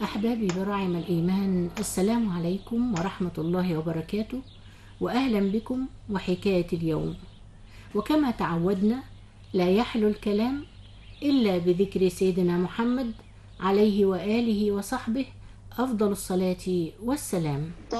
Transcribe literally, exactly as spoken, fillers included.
أحبابي براعم الإيمان، السلام عليكم ورحمة الله وبركاته، وأهلا بكم وحكاية اليوم. وكما تعودنا لا يحلو الكلام إلا بذكر سيدنا محمد عليه وآله وصحبه أفضل الصلاة والسلام.